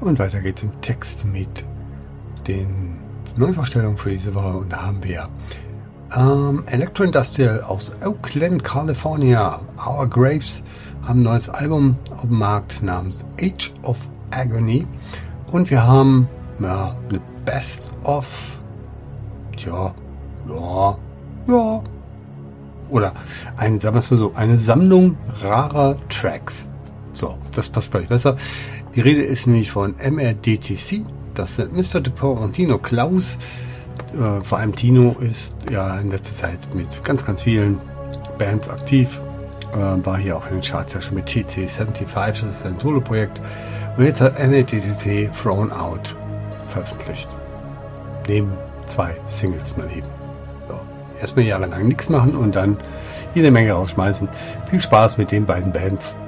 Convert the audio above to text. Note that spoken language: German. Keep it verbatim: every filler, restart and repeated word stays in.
Und weiter geht's im Text mit den Neuvorstellungen für diese Woche. Und da haben wir ähm, Electro Industrial aus Oakland, California. Our Graves haben ein neues Album auf dem Markt namens Age of Agony. Und wir haben ja, eine Best of, tja, ja, ja, oder eine, sagen wir es mal so, eine Sammlung rarer Tracks. So, das passt gleich besser. Die Rede ist nämlich von M R D T C. Das sind Mister DePaul und Tino Klaus. Äh, vor allem Tino ist ja in letzter Zeit mit ganz, ganz vielen Bands aktiv. Äh, war hier auch in den Charts ja schon mit T C fünfundsiebzig. Das ist sein Solo-Projekt. Und jetzt hat M R D T C Thrown Out veröffentlicht. Neben zwei Singles mal eben. So, erstmal jahrelang nichts machen und dann jede Menge rausschmeißen. Viel Spaß mit den beiden Bands.